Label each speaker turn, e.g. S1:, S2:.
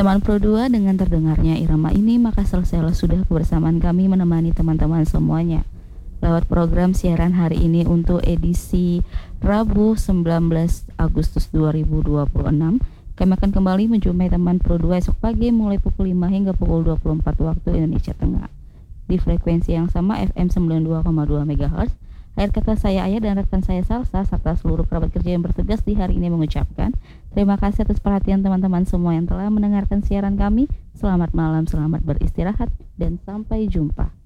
S1: Teman Pro 2, dengan terdengarnya irama ini maka selesailah sudah kebersamaan kami menemani teman-teman semuanya lewat program siaran hari ini untuk edisi Rabu 19 Agustus 2026. Kami akan kembali menjumpai teman Pro 2 esok pagi mulai pukul 5 hingga pukul 24 waktu Indonesia Tengah di frekuensi yang sama FM 92,2 MHz. Akhir kata, saya Ayah dan rekan saya Salsa serta seluruh kerabat kerja yang bertugas di hari ini mengucapkan terima kasih atas perhatian teman-teman semua yang telah mendengarkan siaran kami. Selamat malam, selamat beristirahat, dan sampai jumpa.